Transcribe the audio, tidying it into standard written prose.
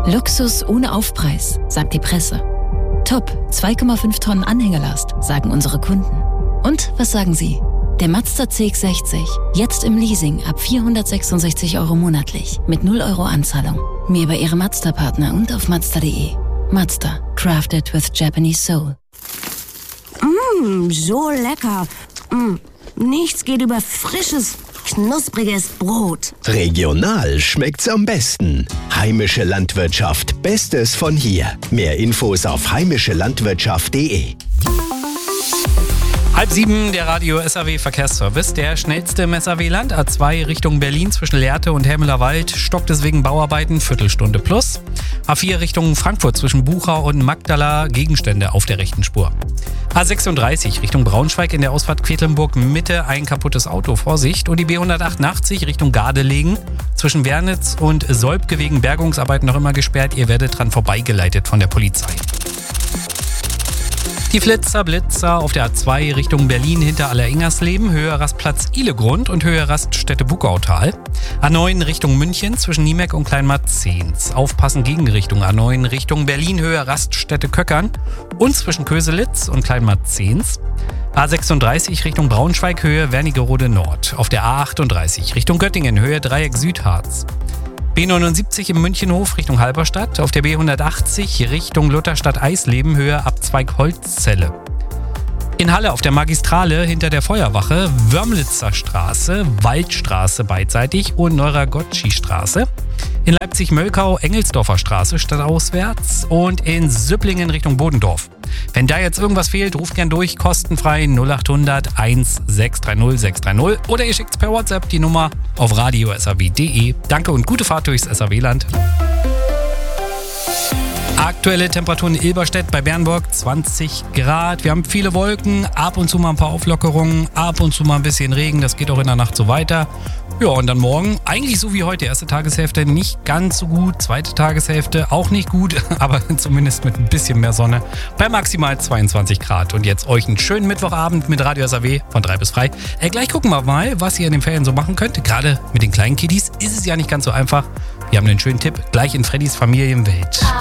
Luxus ohne Aufpreis, sagt die Presse. Top, 2,5 Tonnen Anhängerlast, sagen unsere Kunden. Und was sagen Sie? Der Mazda CX-60, jetzt im Leasing ab 466 € monatlich, mit 0 € Anzahlung. Mehr bei Ihrem Mazda-Partner und auf Mazda.de. Mazda, crafted with Japanese soul. So lecker. Nichts geht über frisches, knuspriges Brot. Regional schmeckt's am besten. Heimische Landwirtschaft, Bestes von hier. Mehr Infos auf heimischelandwirtschaft.de. 6:30, der Radio SAW Verkehrsservice. Der schnellste im SAW-Land, A2 Richtung Berlin zwischen Lehrte und Helmelerwald, stockt es wegen Bauarbeiten, Viertelstunde plus. A4 Richtung Frankfurt zwischen Buchau und Magdala, Gegenstände auf der rechten Spur. A36 Richtung Braunschweig in der Ausfahrt Quedlinburg Mitte, ein kaputtes Auto, Vorsicht. Und die B188 Richtung Gardelegen zwischen Wernitz und Solbke wegen Bergungsarbeiten noch immer gesperrt. Ihr werdet dran vorbeigeleitet von der Polizei. Die Blitzer auf der A2 Richtung Berlin hinter Alleringersleben, Höhe Rastplatz Ihlegrund und Höhe Raststätte Bukautal. A9 Richtung München zwischen Niemeck und Kleinmarzens. Aufpassen Gegenrichtung A9 Richtung Berlin, Höhe Raststätte Köckern und zwischen Köselitz und Kleinmarzens. A36 Richtung Braunschweig, Höhe Wernigerode Nord. Auf der A38 Richtung Göttingen, Höhe Dreieck Südharz. B79 im Münchenhof Richtung Halberstadt, auf der B180 Richtung Lutherstadt-Eisleben, Höhe Abzweig Holzzelle. In Halle auf der Magistrale hinter der Feuerwache, Wörmlitzer Straße, Waldstraße beidseitig und Neuragotschi-Straße. In Leipzig-Möllkau, Engelsdorfer Straße stadtauswärts und in Süpplingen Richtung Bodendorf. Wenn da jetzt irgendwas fehlt, ruft gern durch, kostenfrei 0800 1630 630 oder ihr schickt's per WhatsApp die Nummer auf radio.saw.de. Danke und gute Fahrt durchs SAW-Land. Aktuelle Temperaturen in Ilberstedt bei Bernburg 20 Grad. Wir haben viele Wolken, ab und zu mal ein paar Auflockerungen, ab und zu mal ein bisschen Regen. Das geht auch in der Nacht so weiter. Ja, und dann morgen eigentlich so wie heute. Erste Tageshälfte nicht ganz so gut, zweite Tageshälfte auch nicht gut, aber zumindest mit ein bisschen mehr Sonne bei maximal 22 Grad. Und jetzt euch einen schönen Mittwochabend mit Radio SAW von 3 bis frei. Gleich gucken wir mal, was ihr in den Ferien so machen könnt. Gerade mit den kleinen Kiddies ist es ja nicht ganz so einfach. Wir haben einen schönen Tipp gleich in Freddys Familienwelt.